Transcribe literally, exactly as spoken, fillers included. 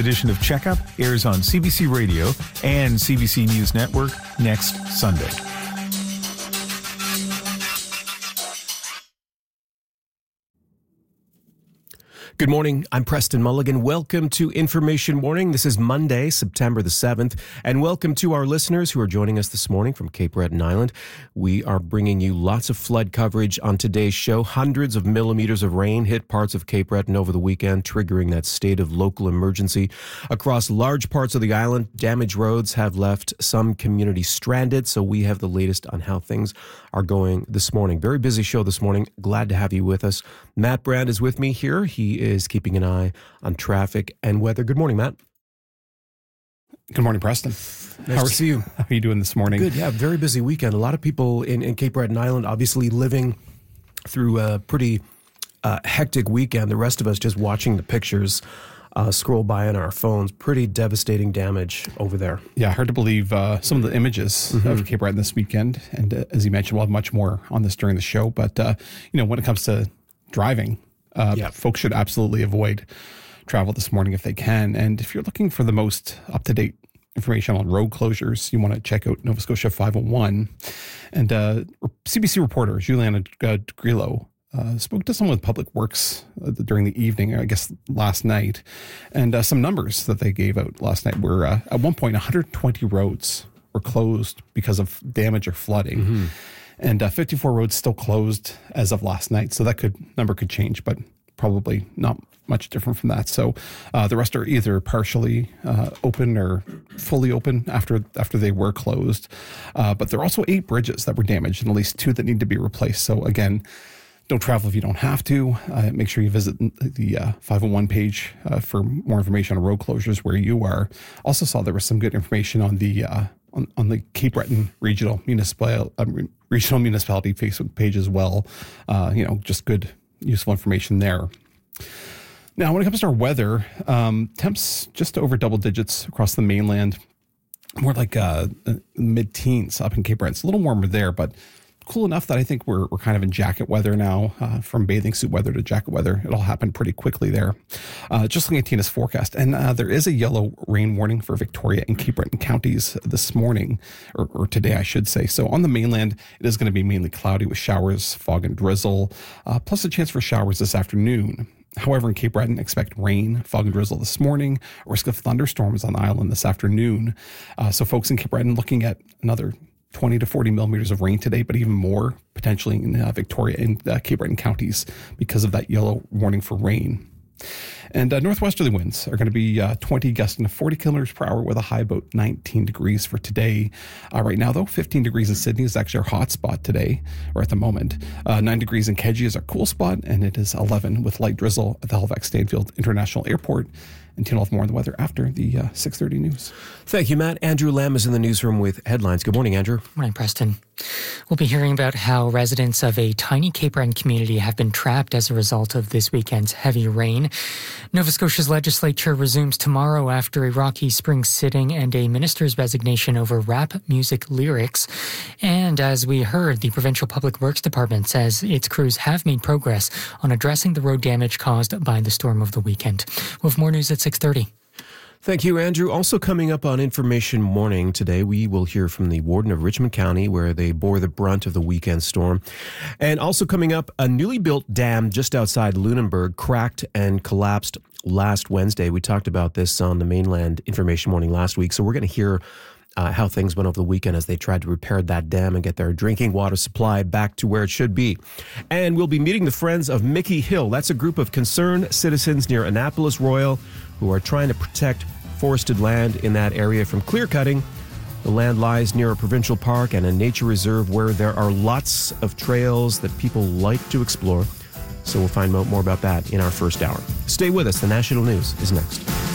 edition of Checkup airs on C B C Radio and C B C News Network next Sunday. Good morning. I'm Preston Mulligan. Welcome to Information Morning. This is Monday, September the seventh, and welcome to our listeners who are joining us this morning from Cape Breton Island. We are bringing you lots of flood coverage on today's show. Hundreds of millimeters of rain hit parts of Cape Breton over the weekend, triggering that state of local emergency. Across large parts of the island, damaged roads have left some communities stranded, so we have the latest on how things are going this morning. Very busy show this morning. Glad to have you with us. Matt Brand is with me here. He is keeping an eye on traffic and weather. Good morning, Matt. Good morning, Preston. Nice how to see you. How are you doing this morning? Good, yeah, very busy weekend. A lot of people in, in Cape Breton Island obviously living through a pretty uh, hectic weekend. The rest of us just watching the pictures uh, scroll by on our phones. Pretty devastating damage over there. Yeah, hard to believe uh, some of the images mm-hmm. of Cape Breton this weekend. And uh, as you mentioned, we'll have much more on this during the show. But, uh, you know, when it comes to driving, Uh, yep. folks should absolutely avoid travel this morning if they can. And if you're looking for the most up-to-date information on road closures, you want to check out Nova Scotia five oh one. And uh, C B C reporter Juliana uh, Grillo uh, spoke to someone with Public Works uh, during the evening, I guess last night. And uh, some numbers that they gave out last night were uh, at one point one hundred twenty roads were closed because of damage or flooding. Mm-hmm. And uh, fifty-four roads still closed as of last night. So that could number could change, but probably not much different from that. So uh, the rest are either partially uh, open or fully open after after they were closed. Uh, but there are also eight bridges that were damaged and at least two that need to be replaced. So again, don't travel if you don't have to. Uh, make sure you visit the uh, five oh one page uh, for more information on road closures where you are. Also saw there was some good information on the uh, on, on the Cape Breton Regional Municipal um, Regional Municipality Facebook page as well. Uh, you know, just good, useful information there. Now, when it comes to our weather, um, temps just over double digits across the mainland, more like uh, mid-teens up in Cape Breton. It's a little warmer there, but cool enough that I think we're we're kind of in jacket weather now, uh, from bathing suit weather to jacket weather. It all happened pretty quickly there. Uh, just looking at Tina's forecast, and uh, there is a yellow rain warning for Victoria and Cape Breton counties this morning, or, or today, I should say. So on the mainland, it is going to be mainly cloudy with showers, fog, and drizzle, uh, plus a chance for showers this afternoon. However, in Cape Breton, expect rain, fog, and drizzle this morning, a risk of thunderstorms on the island this afternoon. Uh, so folks in Cape Breton looking at another twenty to forty millimeters of rain today, but even more potentially in uh, Victoria and uh, Cape Breton counties because of that yellow warning for rain. And uh, northwesterly winds are going to be uh, twenty gusting to forty kilometers per hour with a high about nineteen degrees for today. Uh, right now, though, fifteen degrees in Sydney is actually our hot spot today, or at the moment. Uh, nine degrees in Keji is our cool spot, and it is eleven with light drizzle at the Halifax Stanfield International Airport. And Tina will have more on the weather after the uh, six thirty news. Thank you, Matt. Andrew Lamb is in the newsroom with headlines. Good morning, Andrew. Morning, Preston. We'll be hearing about how residents of a tiny Cape Breton community have been trapped as a result of this weekend's heavy rain. Nova Scotia's legislature resumes tomorrow after a rocky spring sitting and a minister's resignation over rap music lyrics. And as we heard, the Provincial Public Works Department says its crews have made progress on addressing the road damage caused by the storm of the weekend. We'll have more news at six thirty. Thank you, Andrew. Also coming up on Information Morning today, we will hear from the warden of Richmond County, where they bore the brunt of the weekend storm. And also coming up, a newly built dam just outside Lunenburg cracked and collapsed last Wednesday. We talked about this on the mainland Information Morning last week, so we're going to hear Uh, how things went over the weekend as they tried to repair that dam and get their drinking water supply back to where it should be. And we'll be meeting the Friends of Mickey Hill. That's a group of concerned citizens near Annapolis Royal who are trying to protect forested land in that area from clear cutting. The land lies near a provincial park and a nature reserve where there are lots of trails that people like to explore. So we'll find out more about that in our first hour. Stay with us. The National News is next.